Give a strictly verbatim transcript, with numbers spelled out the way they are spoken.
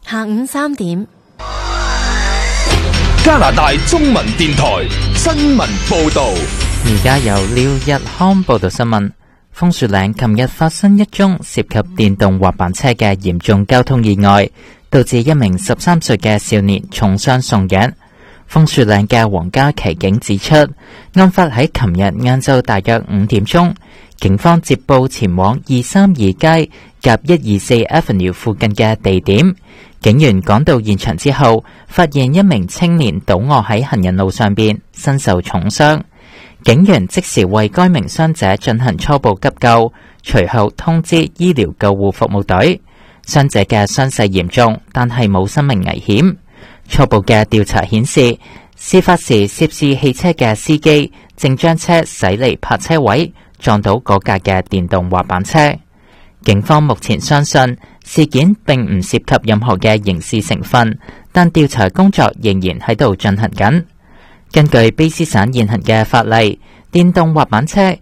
下午三點， 加拿大中文電台新聞報道。 而家由廖日康報道新聞。楓樹嶺琴日發生一宗涉及電動滑板車嘅嚴重交通意外，導致一名十三歲嘅少年重傷送院。楓樹嶺嘅皇家騎警指出，案發喺琴日晏晝大約五點鐘，警方接報前往二三二街夾一二四 Avenue 附近嘅地點，警員趕到現場之後，發現一名青年倒臥喺行人路上邊，身受重傷。警員即時為該名傷者進行初步急救，隨後通知醫療救護服務隊。傷者嘅傷勢嚴重，但係冇生命危險。初步嘅調查顯示，事發時涉事汽車嘅司機正將車駛離泊車位，撞到嗰架嘅電動滑板車。警方目前相信事件並唔涉及任何嘅刑事成分，但調查工作仍然喺度進行緊。根據卑斯省現行嘅法例，電動滑板車